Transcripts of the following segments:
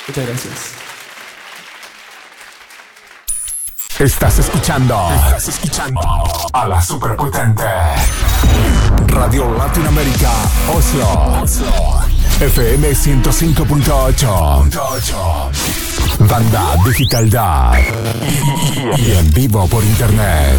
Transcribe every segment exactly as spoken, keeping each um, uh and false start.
Muchas gracias. Estás escuchando, estás escuchando a la superpotente Radio Latinoamérica Oslo, Oslo. F M ciento cinco punto ocho, Banda Digital DAB y en vivo por internet.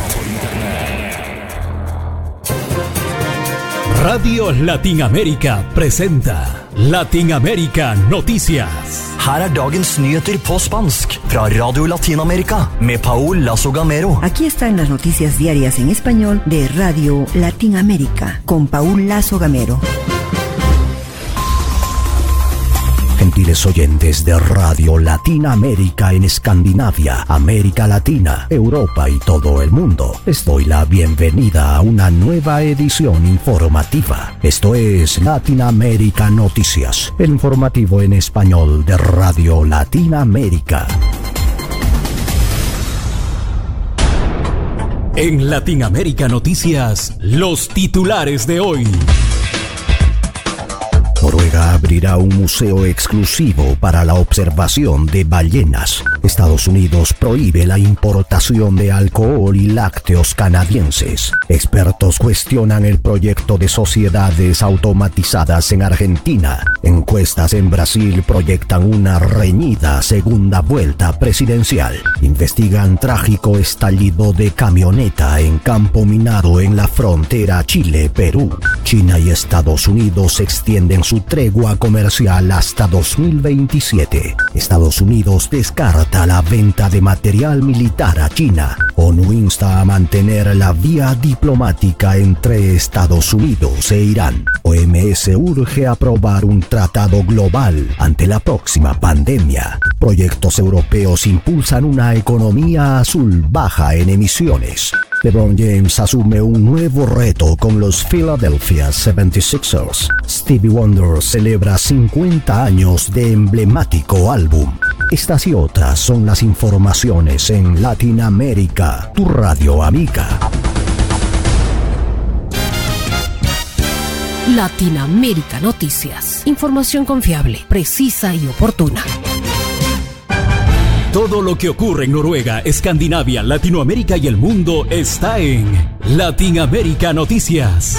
Radio Latinoamérica presenta Latinoamérica Noticias. Her er dagens nyheter på spansk fra Radio Latinoamérica med Paul Lazo Gamero. Aquí están las noticias diarias en español de Radio Latinoamérica con Paul Lazo Gamero. Gentiles oyentes de Radio Latinoamérica en Escandinavia, América Latina, Europa y todo el mundo, les doy la bienvenida a una nueva edición informativa. Esto es Latinoamérica Noticias, el informativo en español de Radio Latinoamérica. En Latinoamérica Noticias, los titulares de hoy. Noruega abrirá un museo exclusivo para la observación de ballenas. Estados Unidos prohíbe la importación de alcohol y lácteos canadienses. Expertos cuestionan el proyecto de sociedades automatizadas en Argentina. Encuestas en Brasil proyectan una reñida segunda vuelta presidencial. Investigan trágico estallido de camioneta en campo minado en la frontera Chile-Perú. China y Estados Unidos extienden su tregua comercial hasta dos mil veintisiete. Estados Unidos descarta la venta de material militar a China. ONU insta a mantener la vía diplomática entre Estados Unidos e Irán. O M S urge aprobar un tratado global ante la próxima pandemia. Proyectos europeos impulsan una economía azul baja en emisiones. LeBron James asume un nuevo reto con los Philadelphia setenta y seis ers. Stevie Wonder celebra cincuenta años de emblemático álbum. Estas y otras son las informaciones en Latinoamérica, tu radio amiga. Latinoamérica Noticias. Información confiable, precisa y oportuna. Todo lo que ocurre en Noruega, Escandinavia, Latinoamérica y el mundo está en Latinoamérica Noticias.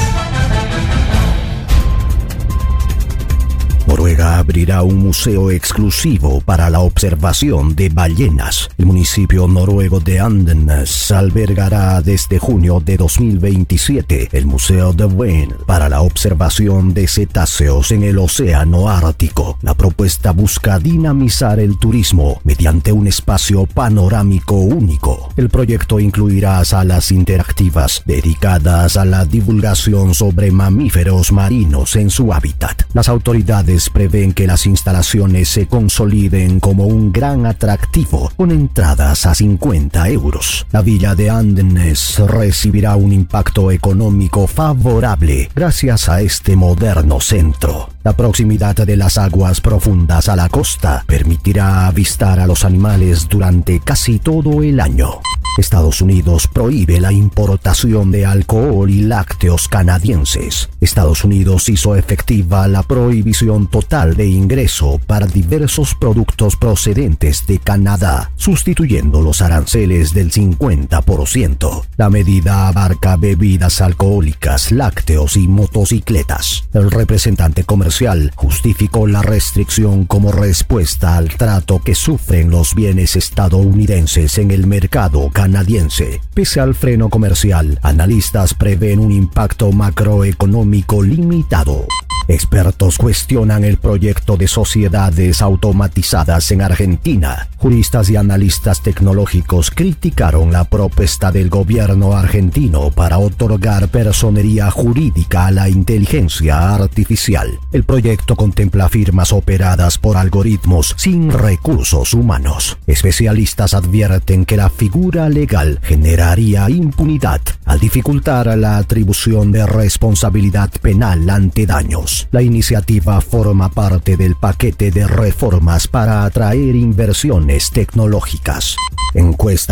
Noruega abrirá un museo exclusivo para la observación de ballenas. El municipio noruego de Andenes albergará desde junio de dos mil veintisiete el Museo de Ven para la observación de cetáceos en el océano Ártico. La propuesta busca dinamizar el turismo mediante un espacio panorámico único. El proyecto incluirá salas interactivas dedicadas a la divulgación sobre mamíferos marinos en su hábitat. Las autoridades prevén que las instalaciones se consoliden como un gran atractivo con entradas a cincuenta euros. La villa de Andenes recibirá un impacto económico favorable gracias a este moderno centro. La proximidad de las aguas profundas a la costa permitirá avistar a los animales durante casi todo el año. Estados Unidos prohíbe la importación de alcohol y lácteos canadienses. Estados Unidos hizo efectiva la prohibición total de ingreso para diversos productos procedentes de Canadá, sustituyendo los aranceles del cincuenta por ciento. La medida abarca bebidas alcohólicas, lácteos y motocicletas. El representante comercial justificó la restricción como respuesta al trato que sufren los bienes estadounidenses en el mercado canadiense. Pese al freno comercial, analistas prevén un impacto macroeconómico limitado. Expertos cuestionan el proyecto de sociedades automatizadas en Argentina. Juristas y analistas tecnológicos criticaron la propuesta del gobierno argentino para otorgar personería jurídica a la inteligencia artificial. El proyecto contempla firmas operadas por algoritmos sin recursos humanos. Especialistas advierten que la figura legal generaría impunidad al dificultar la atribución de responsabilidad penal ante daños. La iniciativa forma parte del paquete de reformas para atraer inversiones tecnológicas. Encuesta